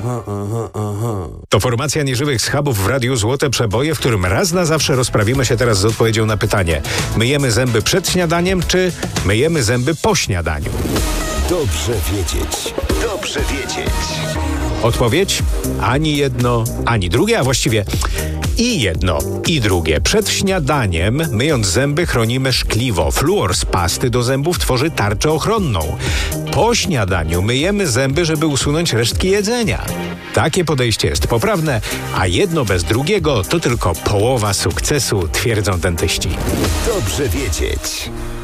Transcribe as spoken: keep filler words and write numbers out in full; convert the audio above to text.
aha, aha, aha. To formacja nieżywych schabów w Radiu Złote Przeboje, w którym raz na zawsze rozprawimy się teraz z odpowiedzią na pytanie: myjemy zęby przed śniadaniem, czy myjemy zęby po śniadaniu? Dobrze wiedzieć. Dobrze wiedzieć. Odpowiedź? Ani jedno, ani drugie, a właściwie i jedno, i drugie. Przed śniadaniem, myjąc zęby, chronimy szkliwo. Fluor z pasty do zębów tworzy tarczę ochronną. Po śniadaniu myjemy zęby, żeby usunąć resztki jedzenia. Takie podejście jest poprawne, a jedno bez drugiego to tylko połowa sukcesu, twierdzą dentyści. Dobrze wiedzieć.